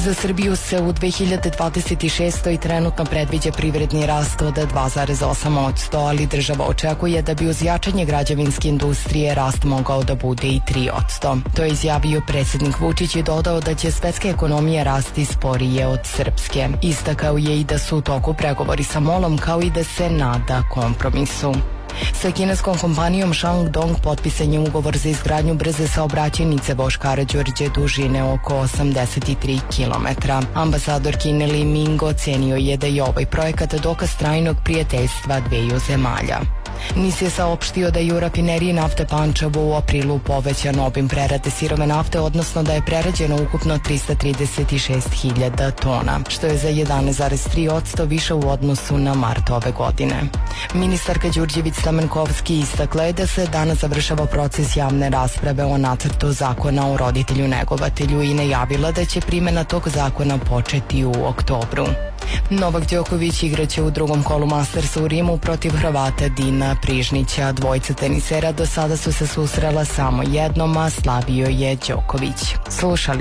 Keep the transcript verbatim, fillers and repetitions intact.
Za Srbiju se u dve hiljade dvadeset šestoj. trenutno predviđa privredni rast od dva zarez osam posto, ali država očekuje da bi uz jačanje građevinske industrije rast mogao da bude i tri posto. To je izjavio predsjednik Vučić i dodao da će svetska ekonomija rasti sporije od srpske. Istakao je i da su u toku pregovori sa molom, kao i da se nada kompromisu. Sa kineskom kompanijom Shandong potpisan je ugovor za izgradnju brze saobraćajnice Vožd Karađorđe dužine oko osamdeset tri kilometra. Ambasador Kine Li Ming ocenio je da je ovaj projekat dokaz trajnog prijateljstva dveju zemalja. NIS je saopštio da je u rafineriji nafte Pančevo u aprilu povećan obim prerade sirove nafte, odnosno da je prerađeno ukupno trista trideset šest hiljada tona, što je za jedanaest zarez tri posto više u odnosu na mart ove godine. Ministarka Đurđević Stamenkovski istakla je da se danas završava proces javne rasprave o nacrtu zakona o roditelju negovatelju i najavila da će primjena tog zakona početi u oktobru. Novak Đoković igraće u drugom kolu Mastersa u Rimu protiv Hrvata Dina Prižnića. Dvojica tenisera do sada su se susrela samo jednom, a slavio je Đoković. Slušali